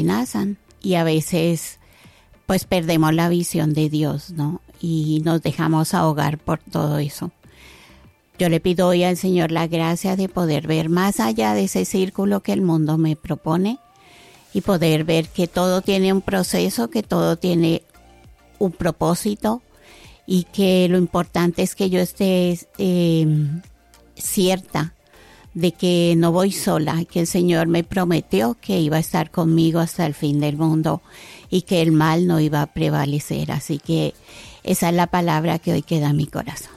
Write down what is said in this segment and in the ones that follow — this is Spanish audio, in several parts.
amenazan y a veces pues perdemos la visión de Dios, ¿no? Y nos dejamos ahogar por todo eso. Yo le pido hoy al Señor la gracia de poder ver más allá de ese círculo que el mundo me propone y poder ver que todo tiene un proceso, que todo tiene un propósito y que lo importante es que yo esté cierta de que no voy sola, que el Señor me prometió que iba a estar conmigo hasta el fin del mundo y que el mal no iba a prevalecer. Así que esa es la palabra que hoy queda en mi corazón.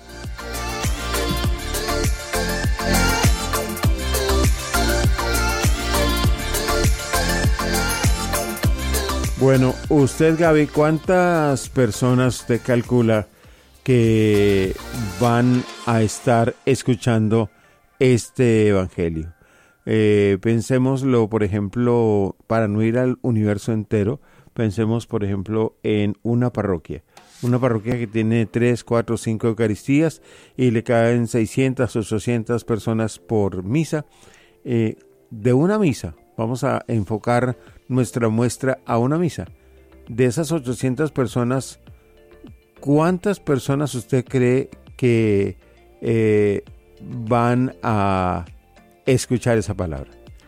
Bueno, usted, Gaby, ¿cuántas personas usted calcula que van a estar escuchando este evangelio? Pensémoslo, por ejemplo, para no ir al universo entero, pensemos, por ejemplo, en una parroquia que tiene 3, 4, 5 Eucaristías y le caen 600, 800 personas por misa. De una misa, vamos a enfocar nuestra muestra a una misa. De esas 800 personas, ¿cuántas personas usted cree que van a escuchar esa palabra?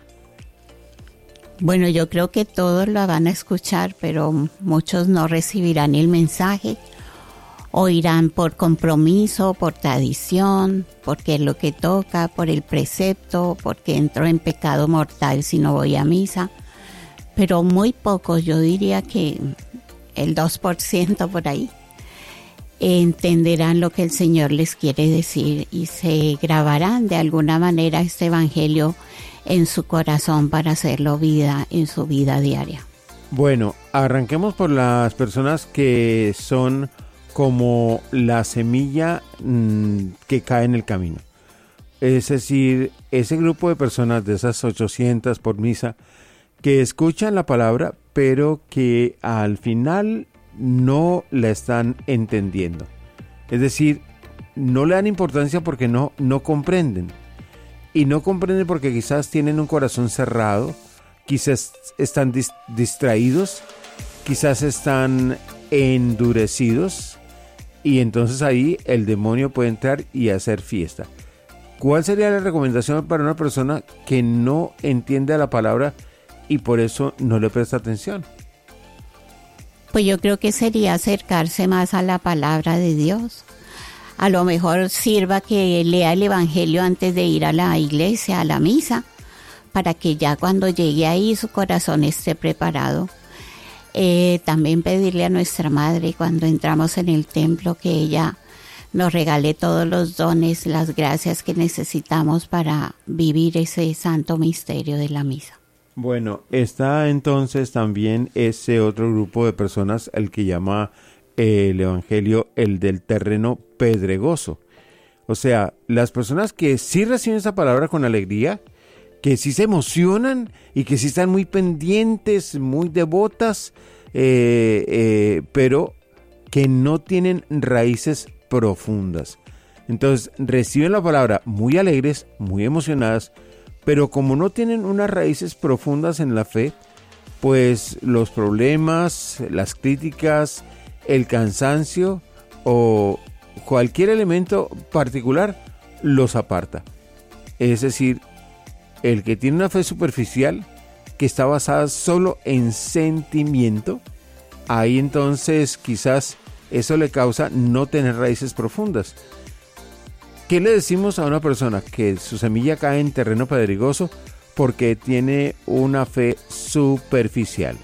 Bueno, yo creo que todos la van a escuchar, pero muchos no recibirán el mensaje o irán por compromiso, por tradición, porque es lo que toca, por el precepto, porque entro en pecado mortal si no voy a misa. Pero muy pocos, yo diría que el 2% por ahí, entenderán lo que el Señor les quiere decir y se grabarán de alguna manera este evangelio en su corazón para hacerlo vida en su vida diaria. Bueno, arranquemos por las personas que son como la semilla que cae en el camino. Es decir, ese grupo de personas, de esas 800 por misa, que escuchan la palabra, pero que al final no la están entendiendo. Es decir, no le dan importancia porque no comprenden. Y no comprenden porque quizás tienen un corazón cerrado, quizás están distraídos, quizás están endurecidos, y entonces ahí el demonio puede entrar y hacer fiesta. ¿Cuál sería la recomendación para una persona que no entiende la palabra y por eso no le presta atención? Pues yo creo que sería acercarse más a la palabra de Dios. A lo mejor sirva que lea el evangelio antes de ir a la iglesia, a la misa, para que ya cuando llegue ahí su corazón esté preparado. También pedirle a nuestra madre cuando entramos en el templo que ella nos regale todos los dones, las gracias que necesitamos para vivir ese santo misterio de la misa. Bueno, está entonces también ese otro grupo de personas, el que llama el evangelio el del terreno pedregoso. O sea, las personas que sí reciben esa palabra con alegría, que sí se emocionan y que sí están muy pendientes, muy devotas, pero que no tienen raíces profundas. Entonces reciben la palabra muy alegres, muy emocionadas, pero como no tienen unas raíces profundas en la fe, pues los problemas, las críticas, el cansancio o cualquier elemento particular los aparta. Es decir, el que tiene una fe superficial que está basada solo en sentimiento, ahí entonces quizás eso le causa no tener raíces profundas. ¿Qué le decimos a una persona que su semilla cae en terreno pedregoso porque tiene una fe superficial?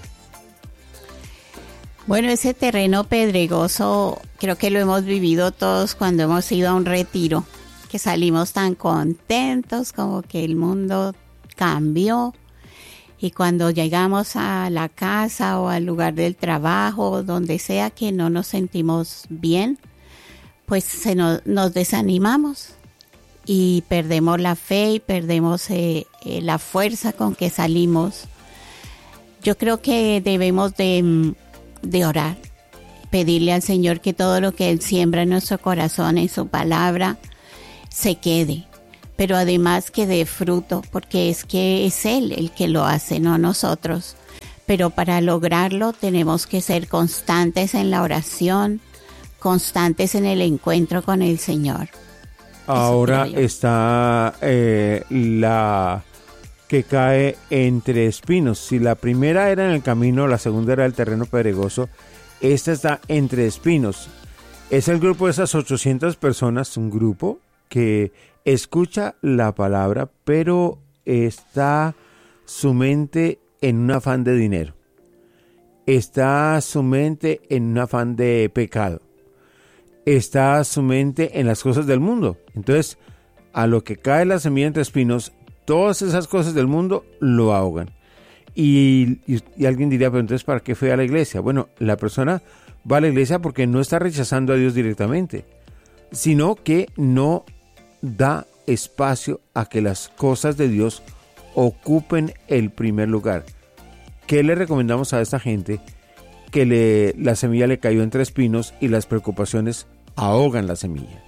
Bueno, ese terreno pedregoso creo que lo hemos vivido todos cuando hemos ido a un retiro, que salimos tan contentos como que el mundo cambió, y cuando llegamos a la casa o al lugar del trabajo, donde sea que no nos sentimos bien, pues nos desanimamos y perdemos la fe y perdemos la fuerza con que salimos. Yo creo que debemos de orar, pedirle al Señor que todo lo que Él siembra en nuestro corazón, en su palabra, se quede, pero además que dé fruto, porque es que es Él el que lo hace, no nosotros. pero para lograrlo tenemos que ser constantes en la oración, constantes en el encuentro con el Señor. Ahora está la que cae entre espinos. Si la primera era en el camino, la segunda era el terreno pedregoso, esta está entre espinos. Es el grupo de esas 800 personas, un grupo que escucha la palabra, pero está su mente en un afán de dinero. Está su mente en un afán de pecado. Está su mente en las cosas del mundo. Entonces, a lo que cae la semilla entre espinos, todas esas cosas del mundo lo ahogan. Y alguien diría, pero entonces, ¿para qué fue a la iglesia? Bueno, la persona va a la iglesia porque no está rechazando a Dios directamente, sino que no da espacio a que las cosas de Dios ocupen el primer lugar. ¿Qué le recomendamos a esta gente? Que la semilla le cayó entre espinos y las preocupaciones ahogan la semilla.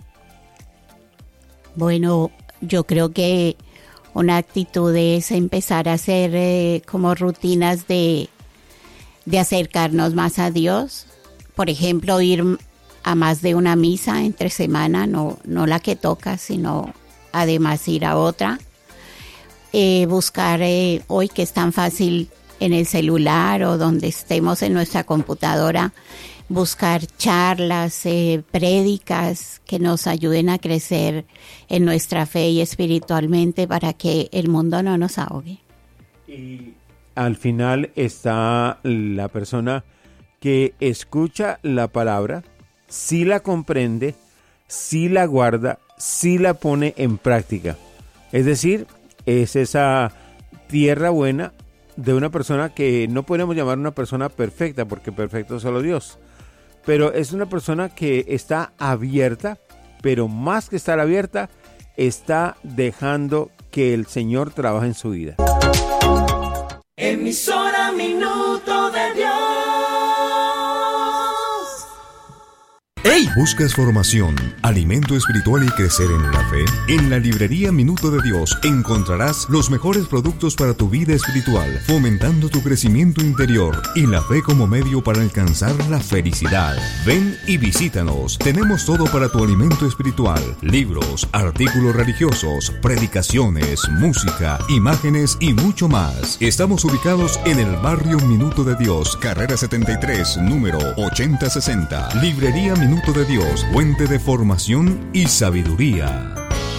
Bueno, yo creo que una actitud es empezar a hacer como rutinas de acercarnos más a Dios. Por ejemplo, ir a más de una misa entre semana, no la que toca, sino además ir a otra. Buscar hoy que es tan fácil en el celular o donde estemos en nuestra computadora, buscar charlas, prédicas que nos ayuden a crecer en nuestra fe y espiritualmente para que el mundo no nos ahogue. Y al final está la persona que escucha la palabra, sí la comprende, sí la guarda, sí la pone en práctica. Es decir, es esa tierra buena de una persona que no podemos llamar una persona perfecta, porque perfecto es solo Dios. Pero es una persona que está abierta, pero más que estar abierta, está dejando que el Señor trabaje en su vida. Emisora Minuto de Dios. ¡Hey! ¿Buscas formación, alimento espiritual y crecer en la fe? En la librería Minuto de Dios encontrarás los mejores productos para tu vida espiritual, fomentando tu crecimiento interior y la fe como medio para alcanzar la felicidad. Ven y visítanos. Tenemos todo para tu alimento espiritual: libros, artículos religiosos, predicaciones, música, imágenes y mucho más. Estamos ubicados en el barrio Minuto de Dios, carrera 73, número 8060. Librería Minuto de Dios, fuente de formación y sabiduría.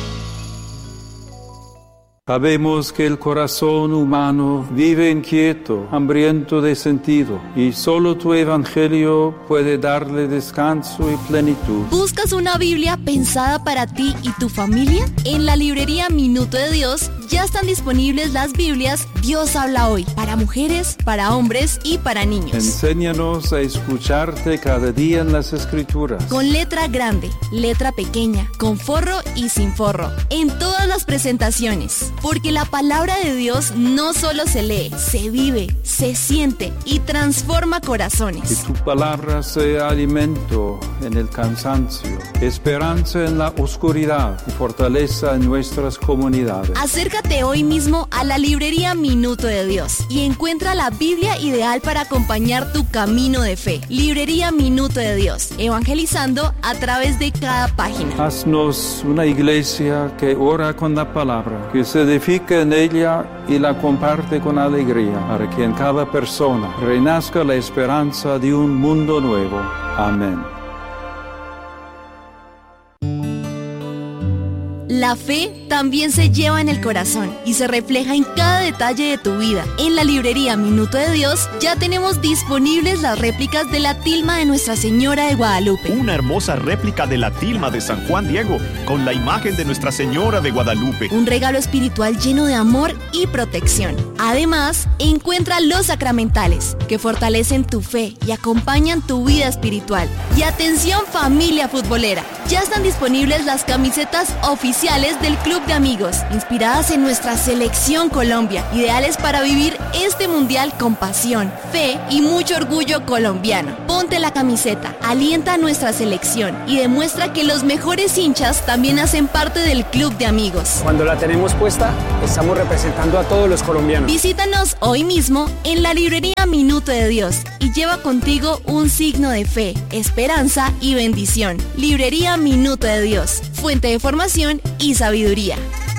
Sabemos que el corazón humano vive inquieto, hambriento de sentido, y solo tu evangelio puede darle descanso y plenitud. ¿Buscas una Biblia pensada para ti y tu familia? En la librería Minuto de Dios ya están disponibles las Biblias Dios habla hoy, para mujeres, para hombres y para niños. Enséñanos a escucharte cada día en las Escrituras. Con letra grande, letra pequeña, con forro y sin forro, en todas las presentaciones. Porque la palabra de Dios no solo se lee, se vive, se siente y transforma corazones. Que tu palabra sea alimento en el cansancio, esperanza en la oscuridad y fortaleza en nuestras comunidades. Acércate hoy mismo a la librería Minuto de Dios y encuentra la Biblia ideal para acompañar tu camino de fe. Librería Minuto de Dios, evangelizando a través de cada página. Haznos una iglesia que ora con la palabra, que se edifica en ella y la comparte con alegría, para que en cada persona renazca la esperanza de un mundo nuevo. Amén. La fe también se lleva en el corazón y se refleja en cada detalle de tu vida. En la librería Minuto de Dios ya tenemos disponibles las réplicas de la tilma de Nuestra Señora de Guadalupe. Una hermosa réplica de la tilma de San Juan Diego con la imagen de Nuestra Señora de Guadalupe. Un regalo espiritual lleno de amor y protección. Además, encuentra los sacramentales que fortalecen tu fe y acompañan tu vida espiritual. Y atención, familia futbolera, ya están disponibles las camisetas oficiales del Club de Amigos, inspiradas en nuestra selección Colombia, ideales para vivir este mundial con pasión, fe y mucho orgullo colombiano. Ponte la camiseta, alienta a nuestra selección y demuestra que los mejores hinchas también hacen parte del club de amigos. Cuando la tenemos puesta, estamos representando a todos los colombianos. Visítanos hoy mismo en la librería Minuto de Dios y lleva contigo un signo de fe, esperanza y bendición. Librería Minuto de Dios, fuente de formación y sabiduría.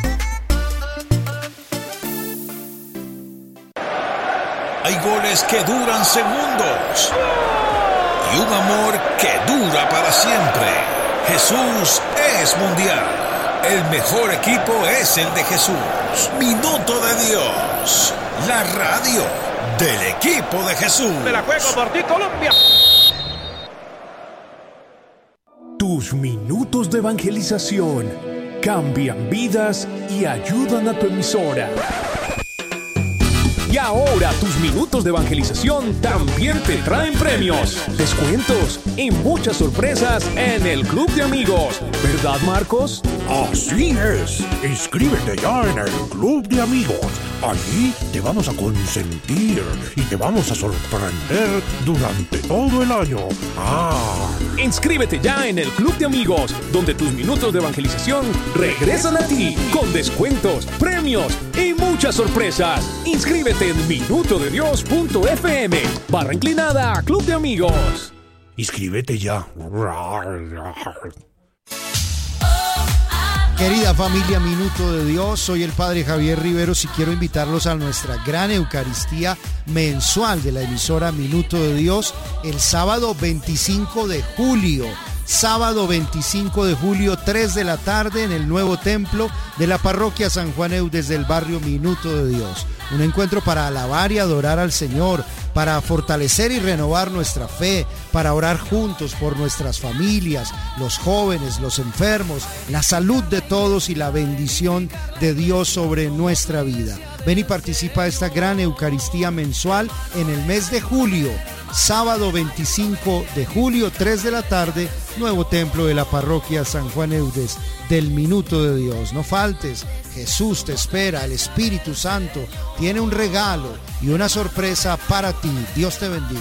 Hay goles que duran segundos y un amor que dura para siempre. Jesús es mundial. El mejor equipo es el de Jesús. Minuto de Dios. La radio del equipo de Jesús. Me la juego por ti, Colombia. Tus minutos de evangelización cambian vidas y ayudan a tu emisora. Y ahora tus minutos de evangelización también te traen premios, descuentos y muchas sorpresas en el Club de Amigos. ¿Verdad, Marcos? Así es. Inscríbete ya en el Club de Amigos. Allí te vamos a consentir y te vamos a sorprender durante todo el año. Inscríbete ya en el Club de Amigos, donde tus minutos de evangelización regresan a ti con descuentos, premios y muchas sorpresas. Inscríbete en minutodedios.fm /inclinada Club de Amigos. Inscríbete ya. Querida familia Minuto de Dios, soy el Padre Javier Riveros y quiero invitarlos a nuestra gran Eucaristía mensual de la emisora Minuto de Dios el sábado 25 de julio. Sábado 25 de julio, 3 de la tarde en el nuevo templo de la parroquia San Juan Eudes del barrio Minuto de Dios. Un encuentro para alabar y adorar al Señor, para fortalecer y renovar nuestra fe, para orar juntos por nuestras familias, los jóvenes, los enfermos, la salud de todos y la bendición de Dios sobre nuestra vida. Ven y participa de esta gran Eucaristía mensual en el mes de julio. Sábado 25 de julio, 3 de la tarde, nuevo templo de la parroquia San Juan Eudes del Minuto de Dios. No faltes, Jesús te espera, el Espíritu Santo tiene un regalo y una sorpresa para ti. Dios te bendiga.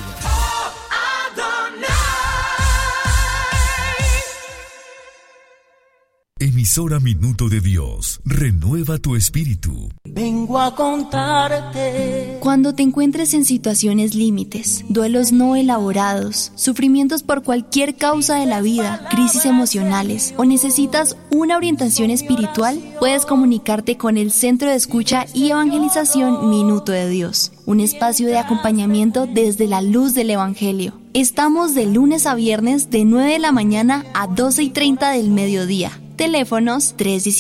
Emisora Minuto de Dios, renueva tu espíritu. Vengo a contarte. Cuando te encuentres en situaciones límites, duelos no elaborados, sufrimientos por cualquier causa de la vida, crisis emocionales o necesitas una orientación espiritual, puedes comunicarte con el Centro de Escucha y Evangelización Minuto de Dios, un espacio de acompañamiento desde la luz del Evangelio. Estamos de lunes a viernes de 9 de la mañana a 12:30 del mediodía. Teléfonos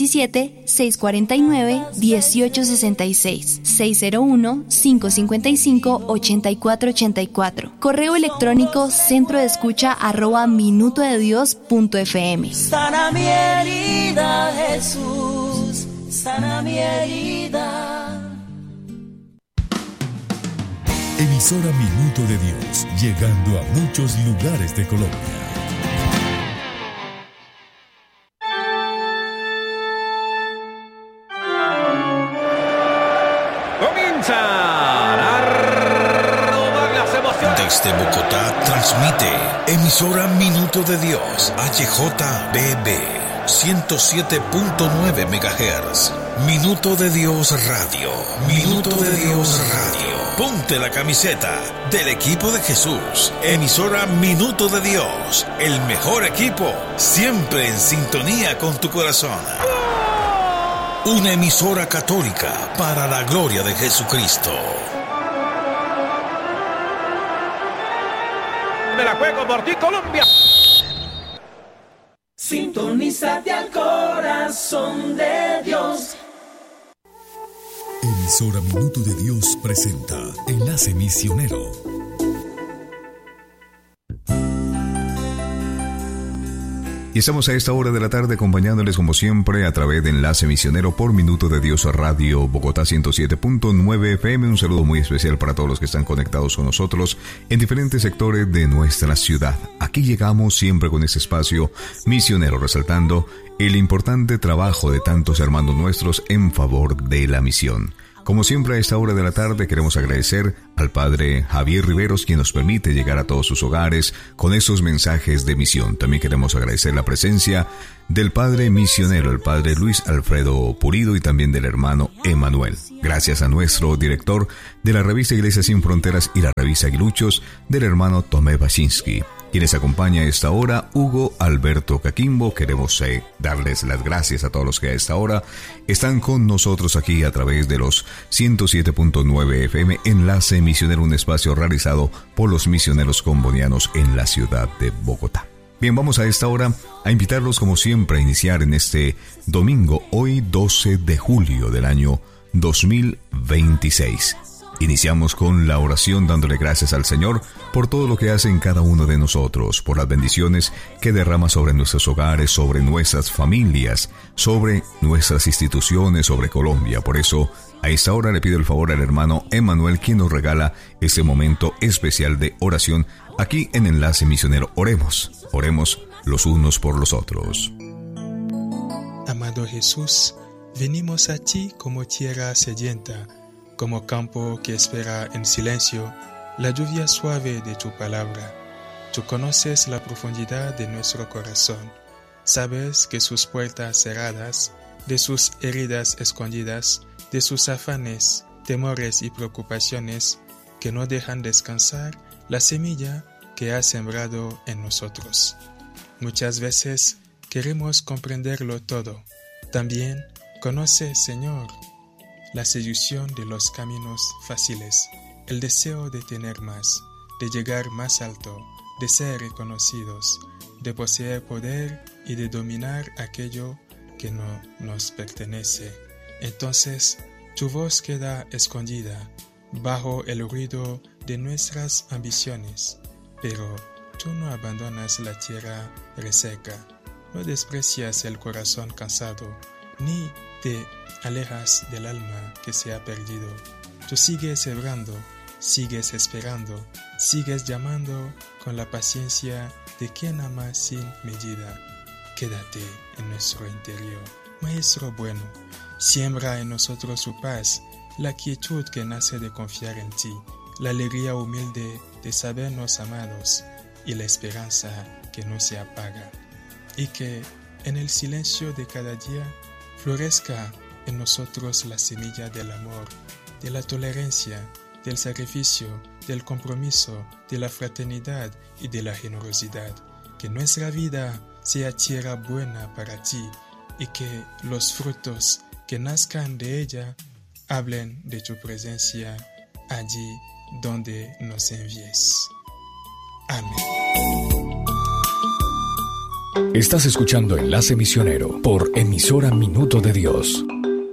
317-649-1866, 601-555-8484. Correo electrónico centrodeescucha@minutodedios.fm. Sana mi herida, Jesús, sana mi herida. Emisora Minuto de Dios, llegando a muchos lugares de Colombia. Desde Bogotá transmite emisora Minuto de Dios HJBB 107.9 MHz. Minuto de Dios Radio. Minuto de Dios Radio. Ponte la camiseta del equipo de Jesús. Emisora Minuto de Dios. El mejor equipo, siempre en sintonía con tu corazón. Una emisora católica para la gloria de Jesucristo. Me la juego por ti, Colombia. Sintonízate al corazón de Dios. Emisora Minuto de Dios presenta Enlace Misionero. Y estamos a esta hora de la tarde acompañándoles como siempre a través de Enlace Misionero por Minuto de Dios Radio Bogotá 107.9 FM. Un saludo muy especial para todos los que están conectados con nosotros en diferentes sectores de nuestra ciudad. Aquí llegamos siempre con este espacio misionero, resaltando el importante trabajo de tantos hermanos nuestros en favor de la misión. Como siempre a esta hora de la tarde queremos agradecer al Padre Javier Riveros, quien nos permite llegar a todos sus hogares con estos mensajes de misión. También queremos agradecer la presencia del Padre misionero, el Padre Luis Alfredo Purido, y también del hermano Emanuel. Gracias a nuestro director de la revista Iglesias Sin Fronteras y la revista Aguiluchos, del hermano Tomé Baczynski. Quienes acompaña a esta hora, Hugo Alberto Caquimbo. Queremos darles las gracias a todos los que a esta hora están con nosotros aquí a través de los 107.9 FM Enlace Misionero, un espacio realizado por los misioneros combonianos en la ciudad de Bogotá. Bien, vamos a esta hora a invitarlos como siempre a iniciar en este domingo, hoy 12 de julio del año 2026. Iniciamos con la oración dándole gracias al Señor por todo lo que hace en cada uno de nosotros, por las bendiciones que derrama sobre nuestros hogares, sobre nuestras familias, sobre nuestras instituciones, sobre Colombia. Por eso, a esta hora le pido el favor al hermano Emanuel, quien nos regala este momento especial de oración aquí en Enlace Misionero. Oremos los unos por los otros. Amado Jesús, venimos a ti como tierra sedienta, como campo que espera en silencio la lluvia suave de tu palabra. Tú conoces la profundidad de nuestro corazón. Sabes que sus puertas cerradas, de sus heridas escondidas, de sus afanes, temores y preocupaciones que no dejan descansar la semilla que has sembrado en nosotros. Muchas veces queremos comprenderlo todo. También conoces, Señor, la seducción de los caminos fáciles, el deseo de tener más, de llegar más alto, de ser reconocidos, de poseer poder y de dominar aquello que no nos pertenece. Entonces, tu voz queda escondida bajo el ruido de nuestras ambiciones, pero tú no abandonas la tierra reseca, no desprecias el corazón cansado, ni te alejas del alma que se ha perdido. Tú sigues sembrando, sigues esperando, sigues llamando con la paciencia de quien ama sin medida. Quédate en nuestro interior, Maestro bueno. Siembra en nosotros su paz, la quietud que nace de confiar en ti, la alegría humilde de sabernos amados y la esperanza que no se apaga. Y que en el silencio de cada día florezca en nosotros la semilla del amor, de la tolerancia, del sacrificio, del compromiso, de la fraternidad y de la generosidad. Que nuestra vida sea tierra buena para ti y que los frutos que nazcan de ella hablen de tu presencia allí donde nos envíes. Amén. Estás escuchando Enlace Misionero por emisora Minuto de Dios.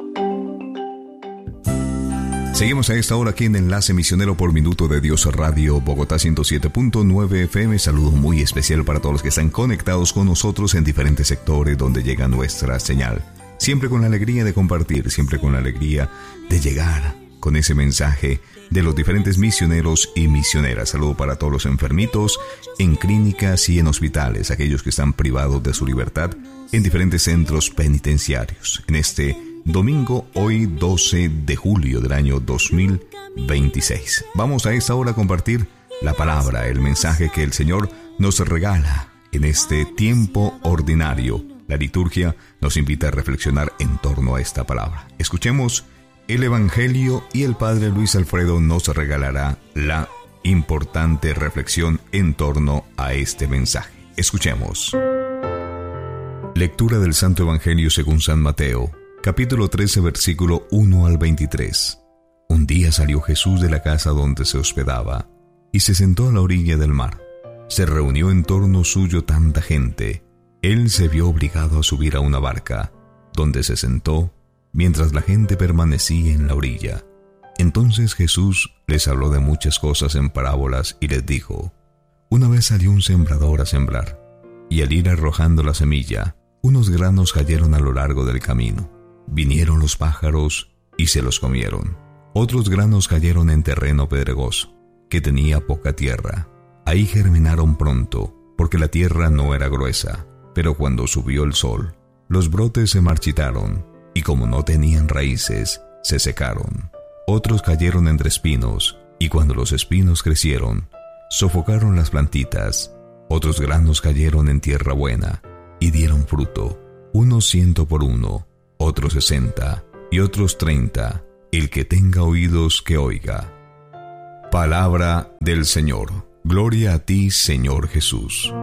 Seguimos a esta hora aquí en Enlace Misionero por Minuto de Dios Radio, Bogotá 107.9 FM. Saludo muy especial para todos los que están conectados con nosotros en diferentes sectores donde llega nuestra señal. Siempre con la alegría de compartir, siempre con la alegría de llegar con ese mensaje de los diferentes misioneros y misioneras. Saludo para todos los enfermitos en clínicas y en hospitales, aquellos que están privados de su libertad en diferentes centros penitenciarios. En este domingo, hoy 12 de julio del año 2026. Vamos a esta hora a compartir la palabra, el mensaje que el Señor nos regala en este tiempo ordinario. La liturgia nos invita a reflexionar en torno a esta palabra. Escuchemos el Evangelio y el Padre Luis Alfredo nos regalará la importante reflexión en torno a este mensaje. Escuchemos. Lectura del Santo Evangelio según San Mateo, capítulo 13, versículo 1 al 23. Un día salió Jesús de la casa donde se hospedaba y se sentó a la orilla del mar. Se reunió en torno suyo tanta gente. Él se vio obligado a subir a una barca, donde se sentó mientras la gente permanecía en la orilla. Entonces Jesús les habló de muchas cosas en parábolas y les dijo: Una vez salió un sembrador a sembrar, y al ir arrojando la semilla, unos granos cayeron a lo largo del camino. Vinieron los pájaros y se los comieron. Otros granos cayeron en terreno pedregoso, que tenía poca tierra. Ahí germinaron pronto, porque la tierra no era gruesa. Pero cuando subió el sol, los brotes se marchitaron, y como no tenían raíces, se secaron. Otros cayeron entre espinos, y cuando los espinos crecieron, sofocaron las plantitas. Otros granos cayeron en tierra buena, y dieron fruto, unos 100 por uno, otros 60, y otros 30. El que tenga oídos, que oiga. Palabra del Señor. Gloria a ti, Señor Jesús.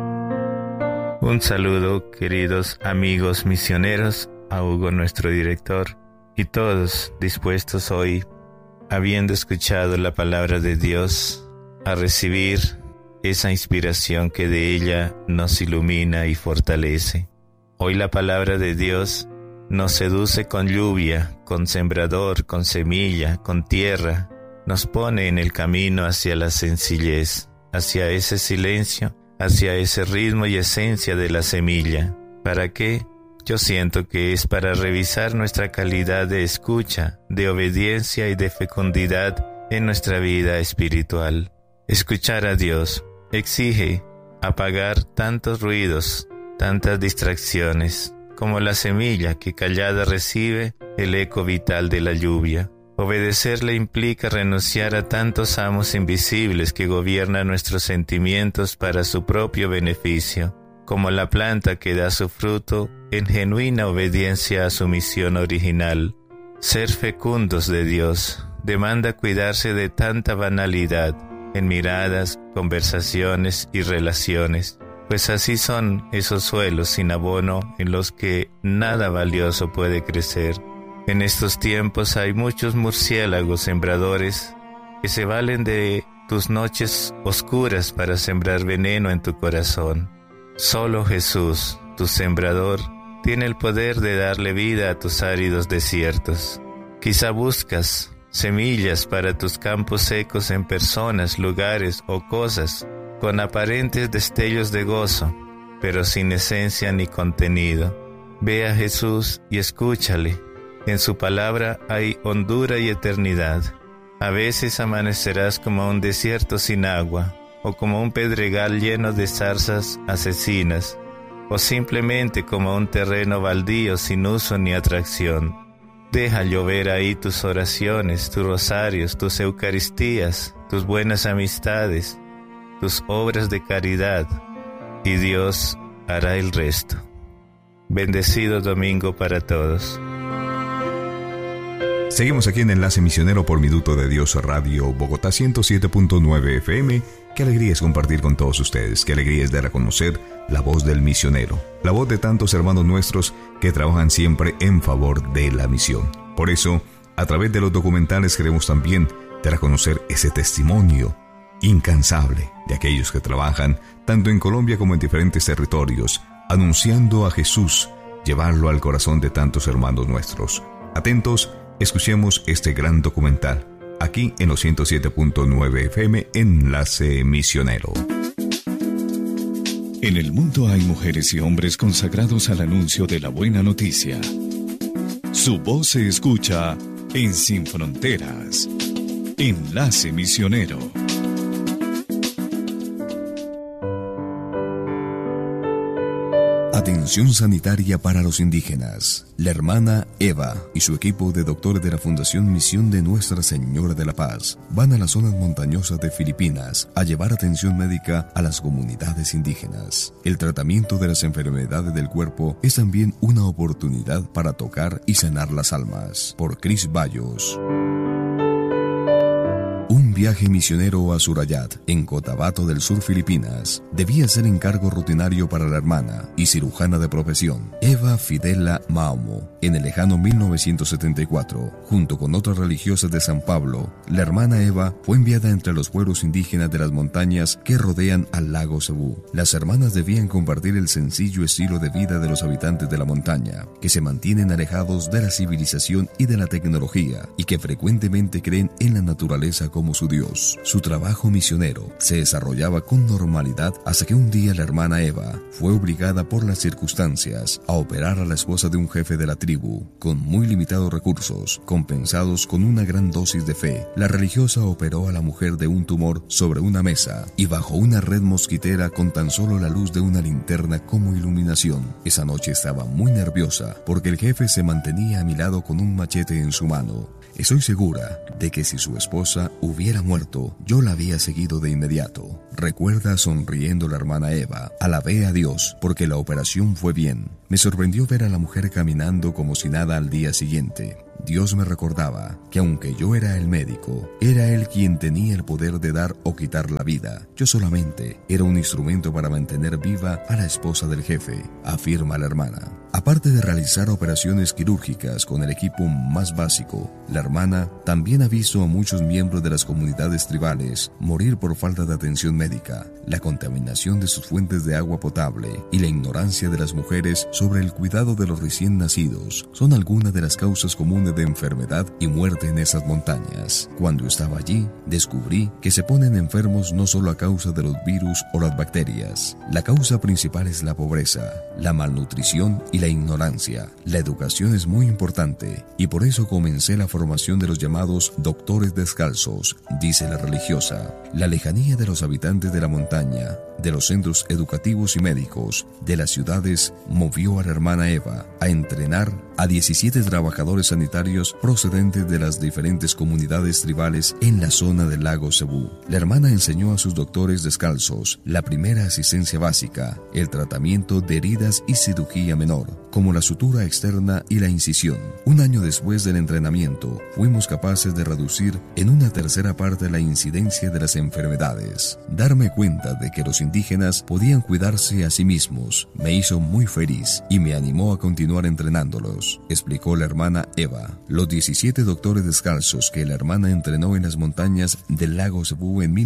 Un saludo, queridos amigos misioneros, a Hugo, nuestro director, y todos dispuestos hoy, habiendo escuchado la palabra de Dios, a recibir esa inspiración que de ella nos ilumina y fortalece. Hoy la palabra de Dios nos seduce con lluvia, con sembrador, con semilla, con tierra, nos pone en el camino hacia la sencillez, hacia ese silencio, hacia ese ritmo y esencia de la semilla. ¿Para qué? Yo siento que es para revisar nuestra calidad de escucha, de obediencia y de fecundidad en nuestra vida espiritual. Escuchar a Dios exige apagar tantos ruidos, tantas distracciones, como la semilla que callada recibe el eco vital de la lluvia. Obedecerle implica renunciar a tantos amos invisibles que gobiernan nuestros sentimientos para su propio beneficio, como la planta que da su fruto en genuina obediencia a su misión original. Ser fecundos de Dios demanda cuidarse de tanta banalidad en miradas, conversaciones y relaciones, pues así son esos suelos sin abono en los que nada valioso puede crecer. En estos tiempos hay muchos murciélagos sembradores que se valen de tus noches oscuras para sembrar veneno en tu corazón. Solo Jesús, tu sembrador, tiene el poder de darle vida a tus áridos desiertos. Quizá buscas semillas para tus campos secos en personas, lugares o cosas con aparentes destellos de gozo, pero sin esencia ni contenido. Ve a Jesús y escúchale. En su palabra hay hondura y eternidad. A veces amanecerás como un desierto sin agua, o como un pedregal lleno de zarzas asesinas, o simplemente como un terreno baldío sin uso ni atracción. Deja llover ahí tus oraciones, tus rosarios, tus eucaristías, tus buenas amistades, tus obras de caridad, y Dios hará el resto. Bendecido domingo para todos. Seguimos aquí en Enlace Misionero por Minuto de Dios Radio, Bogotá 107.9 FM. Qué alegría es compartir con todos ustedes, qué alegría es dar a conocer la voz del misionero, la voz de tantos hermanos nuestros que trabajan siempre en favor de la misión. Por eso, a través de los documentales queremos también dar a conocer ese testimonio incansable de aquellos que trabajan tanto en Colombia como en diferentes territorios, anunciando a Jesús, llevarlo al corazón de tantos hermanos nuestros. Atentos, escuchemos este gran documental, aquí en los 107.9 FM, Enlace Misionero. En el mundo hay mujeres y hombres consagrados al anuncio de la buena noticia. Su voz se escucha en Sin Fronteras. Enlace Misionero. Atención sanitaria para los indígenas. La hermana Eva y su equipo de doctores de la Fundación Misión de Nuestra Señora de la Paz van a las zonas montañosas de Filipinas a llevar atención médica a las comunidades indígenas. El tratamiento de las enfermedades del cuerpo es también una oportunidad para tocar y sanar las almas. Por Cris Bayos. Un viaje misionero a Surayat, en Cotabato del Sur, Filipinas, debía ser encargo rutinario para la hermana y cirujana de profesión, Eva Fidela Maumo. En el lejano 1974, junto con otras religiosas de San Pablo, la hermana Eva fue enviada entre los pueblos indígenas de las montañas que rodean al lago Cebú. Las hermanas debían compartir el sencillo estilo de vida de los habitantes de la montaña, que se mantienen alejados de la civilización y de la tecnología, y que frecuentemente creen en la naturaleza como su judíos. Su trabajo misionero se desarrollaba con normalidad hasta que un día la hermana Eva fue obligada por las circunstancias a operar a la esposa de un jefe de la tribu. Con muy limitados recursos, compensados con una gran dosis de fe, la religiosa operó a la mujer de un tumor sobre una mesa y bajo una red mosquitera con tan solo la luz de una linterna como iluminación. Esa noche estaba muy nerviosa porque el jefe se mantenía a mi lado con un machete en su mano. Estoy segura de que si su esposa hubiera muerto, yo la había seguido de inmediato. Recuerda sonriendo la hermana Eva. Alabé a Dios porque la operación fue bien. Me sorprendió ver a la mujer caminando como si nada al día siguiente. Dios me recordaba que aunque yo era el médico, era Él quien tenía el poder de dar o quitar la vida. Yo solamente era un instrumento para mantener viva a la esposa del jefe, afirma la hermana. Aparte de realizar operaciones quirúrgicas con el equipo más básico, la hermana también ha visto a muchos miembros de las comunidades tribales morir por falta de atención médica, la contaminación de sus fuentes de agua potable y la ignorancia de las mujeres sobre el cuidado de los recién nacidos son algunas de las causas comunes de enfermedad y muerte en esas montañas. Cuando estaba allí, descubrí que se ponen enfermos no solo a causa de los virus o las bacterias. La causa principal es la pobreza, la malnutrición y la ignorancia. La educación es muy importante y por eso comencé la formación de los llamados doctores descalzos, dice la religiosa. La lejanía de los habitantes de la montaña, de los centros educativos y médicos, de las ciudades, movió a la hermana Eva a entrenar a 17 trabajadores sanitarios procedentes de las diferentes comunidades tribales en la zona del lago Cebú. La hermana enseñó a sus doctores descalzos la primera asistencia básica, el tratamiento de heridas y cirugía menor, como la sutura externa y la incisión. Un año después del entrenamiento, fuimos capaces de reducir en una tercera parte la incidencia de las enfermedades. Darme cuenta de que los indígenas podían cuidarse a sí mismos me hizo muy feliz y me animó a continuar entrenándolos, explicó la hermana Eva. Los 17 doctores descalzos que la hermana entrenó en las montañas del lago Cebú en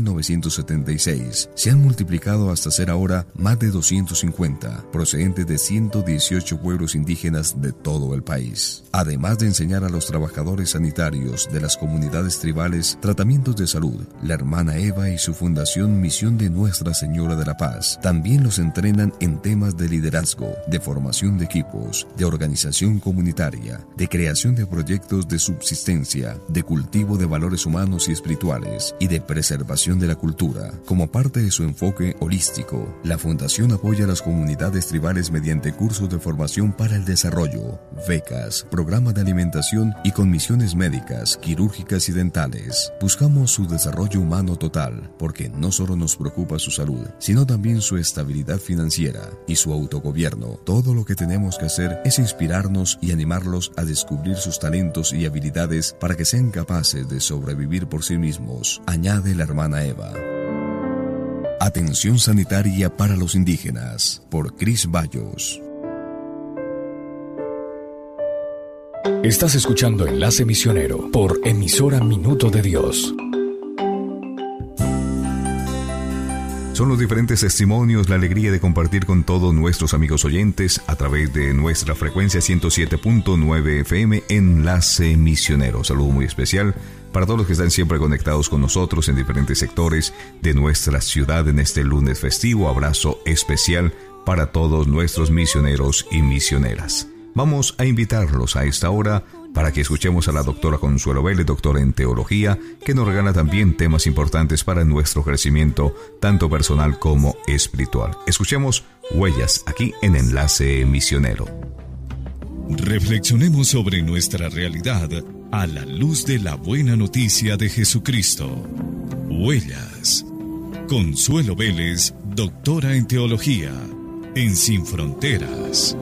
1976 se han multiplicado hasta ser ahora más de 250, procedentes de 118 pueblos indígenas de todo el país. Además de enseñar a los trabajadores sanitarios de las comunidades tribales tratamientos de salud, la hermana Eva y su fundación Misión de Nuestra Señora de la Paz también los entrenan en temas de liderazgo, de formación de equipos, de organización comunitaria, de creación de proyectos de subsistencia, de cultivo de valores humanos y espirituales y de preservación de la cultura. Como parte de su enfoque holístico, la fundación apoya a las comunidades tribales mediante cursos de formación para el desarrollo, becas, programas de alimentación y con misiones médicas, quirúrgicas y dentales. Buscamos su desarrollo humano total, porque no solo nos preocupa su salud, sino también su estabilidad financiera y su autogobierno. Todo lo que tenemos que hacer es inspirarnos y animarlos a descubrir sus talentos y habilidades para que sean capaces de sobrevivir por sí mismos, añade la hermana Eva. Atención sanitaria para los indígenas, por Cris Bayos. Estás escuchando Enlace Misionero por emisora Minuto de Dios. Son los diferentes testimonios, la alegría de compartir con todos nuestros amigos oyentes a través de nuestra frecuencia 107.9 FM Enlace Misionero. Saludo muy especial para todos los que están siempre conectados con nosotros en diferentes sectores de nuestra ciudad en este lunes festivo. Abrazo especial para todos nuestros misioneros y misioneras. Vamos a invitarlos a esta hora para que escuchemos a la doctora Consuelo Vélez, doctora en teología, que nos regala también temas importantes para nuestro crecimiento, tanto personal como espiritual. Escuchemos Huellas aquí en Enlace Misionero. Reflexionemos sobre nuestra realidad a la luz de la buena noticia de Jesucristo. Huellas. Consuelo Vélez, doctora en teología, en Sin Fronteras.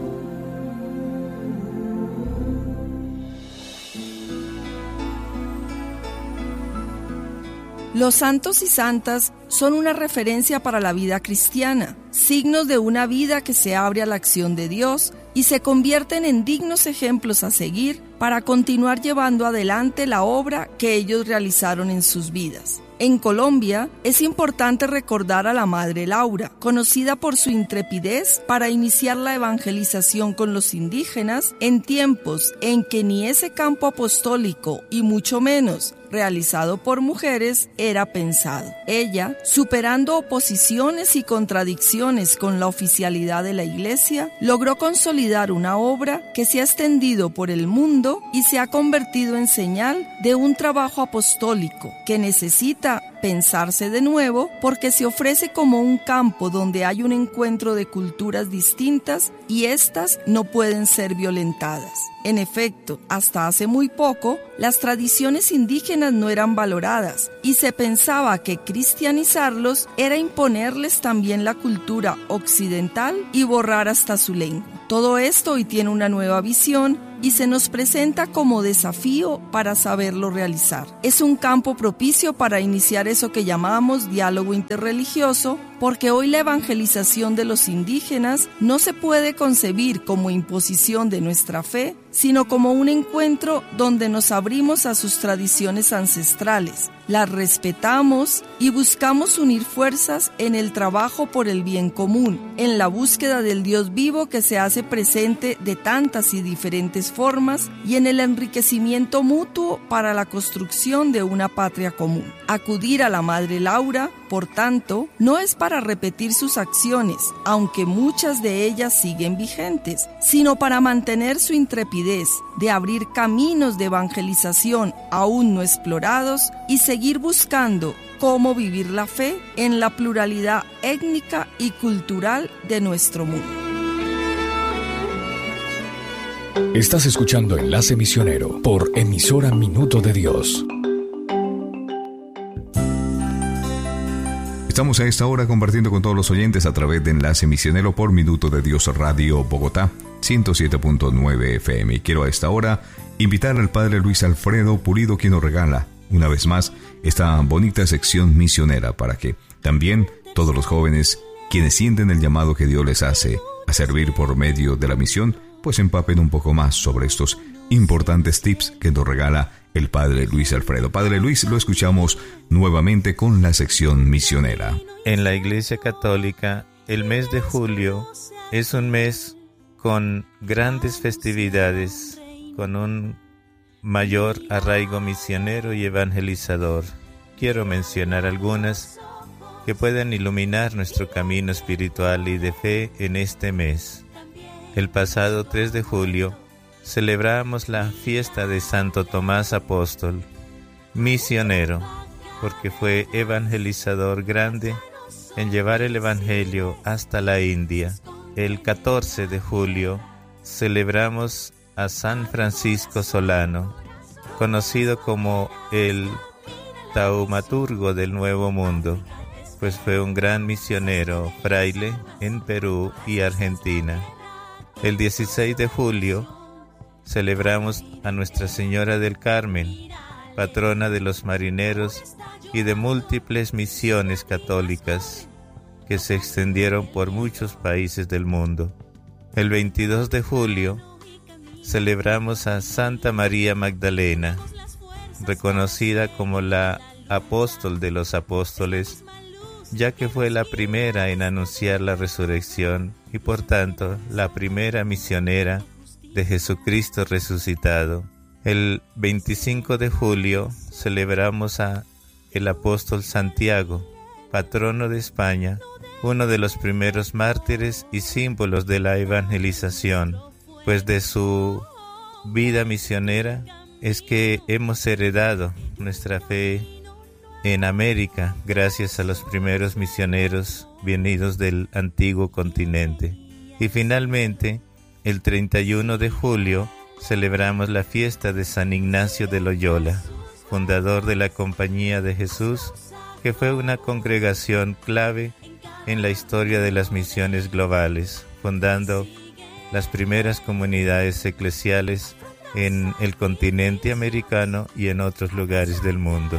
Los santos y santas son una referencia para la vida cristiana, signos de una vida que se abre a la acción de Dios y se convierten en dignos ejemplos a seguir para continuar llevando adelante la obra que ellos realizaron en sus vidas. En Colombia es importante recordar a la Madre Laura, conocida por su intrepidez para iniciar la evangelización con los indígenas en tiempos en que ni ese campo apostólico y mucho menos realizado por mujeres, era pensado. Ella, superando oposiciones y contradicciones con la oficialidad de la Iglesia, logró consolidar una obra que se ha extendido por el mundo y se ha convertido en señal de un trabajo apostólico que necesita pensarse de nuevo porque se ofrece como un campo donde hay un encuentro de culturas distintas y éstas no pueden ser violentadas. En efecto, hasta hace muy poco, las tradiciones indígenas no eran valoradas y se pensaba que cristianizarlos era imponerles también la cultura occidental y borrar hasta su lengua. Todo esto hoy tiene una nueva visión y se nos presenta como desafío para saberlo realizar. Es un campo propicio para iniciar eso que llamamos diálogo interreligioso, porque hoy la evangelización de los indígenas no se puede concebir como imposición de nuestra fe, sino como un encuentro donde nos abrimos a sus tradiciones ancestrales, las respetamos y buscamos unir fuerzas en el trabajo por el bien común, en la búsqueda del Dios vivo que se hace presente de tantas y diferentes formas y en el enriquecimiento mutuo para la construcción de una patria común. Acudir a la Madre Laura, por tanto, no es para repetir sus acciones, aunque muchas de ellas siguen vigentes, sino para mantener su intrepidez de abrir caminos de evangelización aún no explorados y seguir buscando cómo vivir la fe en la pluralidad étnica y cultural de nuestro mundo. Estás escuchando Enlace Misionero por emisora Minuto de Dios. Estamos a esta hora compartiendo con todos los oyentes a través de Enlace Misionero por Minuto de Dios Radio Bogotá 107.9 FM. Y quiero a esta hora invitar al Padre Luis Alfredo Pulido, quien nos regala una vez más esta bonita sección misionera para que también todos los jóvenes quienes sienten el llamado que Dios les hace a servir por medio de la misión, pues empapen un poco más sobre estos importantes tips que nos regala el Padre Luis Alfredo. Padre Luis, lo escuchamos nuevamente con la sección misionera. En la Iglesia Católica, el mes de julio es un mes con grandes festividades, con un mayor arraigo misionero y evangelizador. Quiero mencionar algunas que puedan iluminar nuestro camino espiritual y de fe en este mes. El pasado 3 de julio celebramos la fiesta de Santo Tomás Apóstol, misionero, porque fue evangelizador grande en llevar el Evangelio hasta la India. El 14 de julio celebramos a San Francisco Solano, conocido como el taumaturgo del Nuevo Mundo, pues fue un gran misionero fraile en Perú y Argentina. El 16 de julio celebramos a Nuestra Señora del Carmen, patrona de los marineros y de múltiples misiones católicas que se extendieron por muchos países del mundo. El 22 de julio celebramos a Santa María Magdalena, reconocida como la apóstol de los apóstoles, ya que fue la primera en anunciar la resurrección y por tanto la primera misionera de Jesucristo resucitado. El 25 de julio celebramos a el apóstol Santiago, patrono de España, uno de los primeros mártires y símbolos de la evangelización, pues de su vida misionera es que hemos heredado nuestra fe en América gracias a los primeros misioneros venidos del antiguo continente. Y finalmente, el 31 de julio celebramos la fiesta de San Ignacio de Loyola, fundador de la Compañía de Jesús, que fue una congregación clave en la historia de las misiones globales, fundando las primeras comunidades eclesiales en el continente americano y en otros lugares del mundo.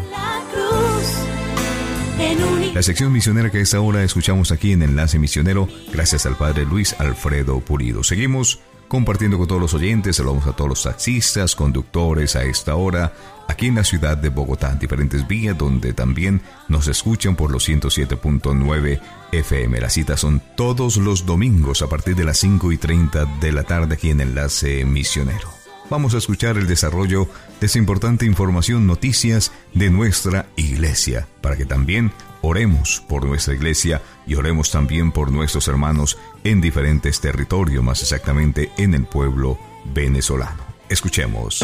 La sección misionera que a esta hora escuchamos aquí en Enlace Misionero, gracias al Padre Luis Alfredo Pulido. Seguimos compartiendo con todos los oyentes, saludamos a todos los taxistas, conductores a esta hora, aquí en la ciudad de Bogotá, diferentes vías donde también nos escuchan por los 107.9 FM. Las citas son todos los domingos a partir de las 5:30 de la tarde aquí en Enlace Misionero. vamos a escuchar el desarrollo de esa importante información, noticias de nuestra iglesia, para que también oremos por nuestra iglesia y oremos también por nuestros hermanos en diferentes territorios, más exactamente en el pueblo venezolano. Escuchemos.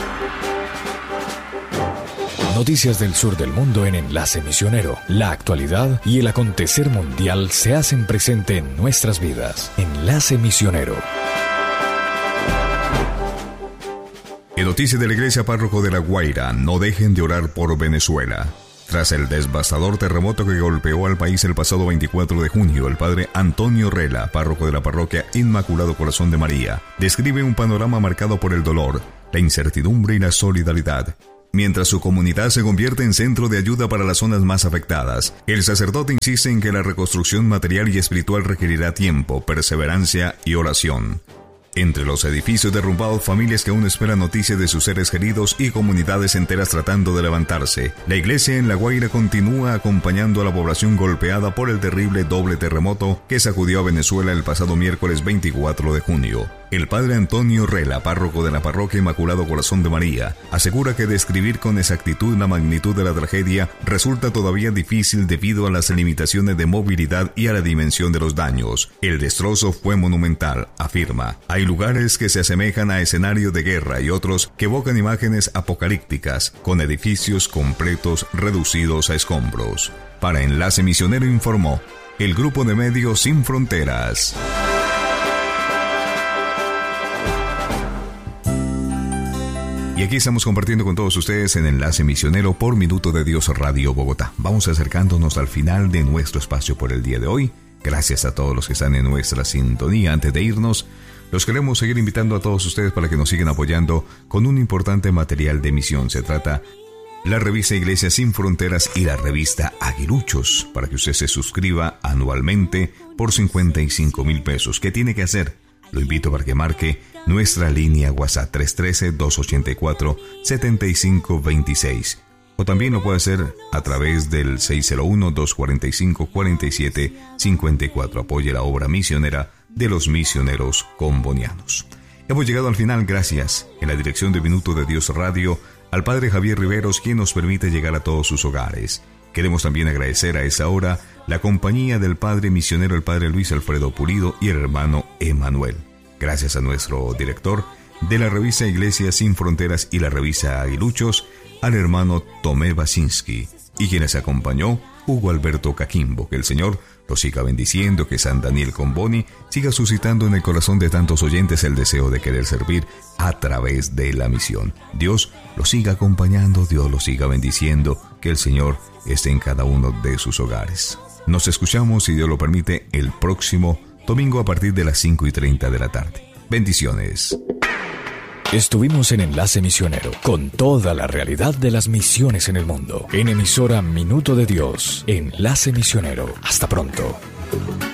Noticias del sur del mundo en Enlace Misionero. La actualidad y el acontecer mundial se hacen presente en nuestras vidas. Enlace Misionero. En noticias de la Iglesia Párroco de La Guaira, no dejen de orar por Venezuela. Tras el devastador terremoto que golpeó al país el pasado 24 de junio, el padre Antonio Rela, párroco de la parroquia Inmaculado Corazón de María, describe un panorama marcado por el dolor, la incertidumbre y la solidaridad. Mientras su comunidad se convierte en centro de ayuda para las zonas más afectadas, el sacerdote insiste en que la reconstrucción material y espiritual requerirá tiempo, perseverancia y oración. Entre los edificios derrumbados, familias que aún esperan noticias de sus seres queridos y comunidades enteras tratando de levantarse, la iglesia en La Guaira continúa acompañando a la población golpeada por el terrible doble terremoto que sacudió a Venezuela el pasado miércoles 24 de junio. El padre Antonio Rela, párroco de la parroquia Inmaculado Corazón de María, asegura que describir con exactitud la magnitud de la tragedia resulta todavía difícil debido a las limitaciones de movilidad y a la dimensión de los daños. El destrozo fue monumental, afirma. Hay lugares que se asemejan a escenarios de guerra y otros que evocan imágenes apocalípticas, con edificios completos reducidos a escombros. Para Enlace Misionero informó el grupo de medios Sin Fronteras. Y aquí estamos compartiendo con todos ustedes en Enlace Misionero por Minuto de Dios Radio Bogotá. Vamos acercándonos al final de nuestro espacio por el día de hoy. Gracias a todos los que están en nuestra sintonía. Antes de irnos, los queremos seguir invitando a todos ustedes para que nos sigan apoyando con un importante material de misión. Se trata la revista Iglesia Sin Fronteras y la revista Aguiluchos, para que usted se suscriba anualmente por 55,000 pesos. ¿Qué tiene que hacer? Lo invito para que marque nuestra línea WhatsApp 313-284-7526. O también lo puede hacer a través del 601-245-4754. Apoye la obra misionera de los misioneros combonianos. Hemos llegado al final, gracias, en la dirección de Minuto de Dios Radio, al padre Javier Riveros, quien nos permite llegar a todos sus hogares. Queremos también agradecer a esa hora la compañía del padre misionero, el padre Luis Alfredo Pulido y el hermano Emanuel. Gracias a nuestro director de la revista Iglesia Sin Fronteras y la revista Aguiluchos, al hermano Tomé Basinski, y quien les acompañó, Hugo Alberto Caquimbo. Que el Señor los siga bendiciendo, que San Daniel Comboni siga suscitando en el corazón de tantos oyentes el deseo de querer servir a través de la misión. Dios los siga acompañando, Dios los siga bendiciendo, que el Señor esté en cada uno de sus hogares. Nos escuchamos, si Dios lo permite, el próximo domingo a partir de las 5:30 de la tarde. Bendiciones. Estuvimos en Enlace Misionero con toda la realidad de las misiones en el mundo. En emisora Minuto de Dios, Enlace Misionero. Hasta pronto.